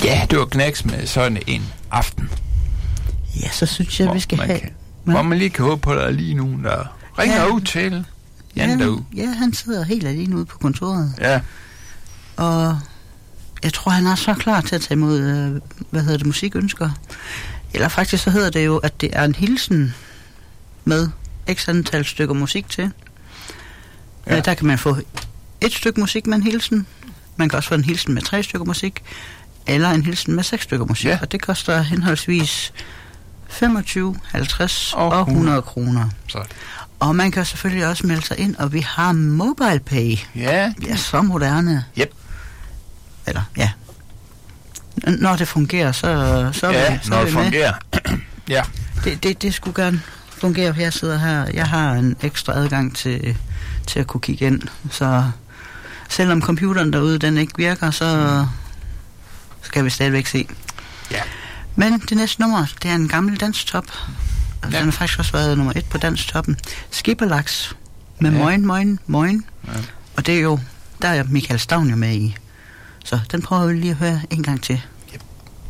Ja, det var knæks med sådan en aften. Ja, så synes jeg, vi skal have... Hvor man lige kan håbe på, at der er lige nogen, der ringer ud til Jan derude. Ja, han sidder helt alene ude på kontoret. Ja. Og jeg tror, han er så klar til at tage imod, musikønsker. Eller faktisk så hedder det jo, at det er en hilsen med x antal stykker musik til. Ja. Der kan man få et stykke musik med en hilsen. Man kan også få en hilsen med 3 stykker musik. Eller en hilsen med 6 stykker musik. Ja. Og det koster henholdsvis 25, 50 og 100 kroner. Sådan. Og man kan selvfølgelig også melde sig ind, og vi har MobilePay. Ja. Ja, så moderne. Yep. Eller, ja. Når det fungerer, så ja, når det fungerer. Ja. Det skulle gerne fungere, jeg sidder her. Jeg har en ekstra adgang til at kunne kigge ind. Så selvom computeren derude, den ikke virker, så skal vi stadigvæk se. Ja. Men det næste nummer, det er en gammel danstop. Og den har faktisk også været nummer 1 på danstoppen. Skipperlaks med Moin, Moin, Moin. Ja. Og det er jo, der er Michael Stavn jo med i. Så den prøver vi lige at høre en gang til.